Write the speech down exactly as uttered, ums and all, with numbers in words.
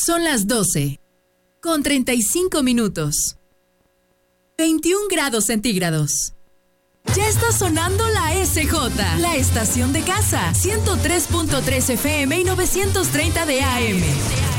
Son las doce, con treinta y cinco minutos. veintiún grados centígrados. Ya está sonando la S J, la estación de casa, ciento tres punto tres F M y novecientos treinta de A M.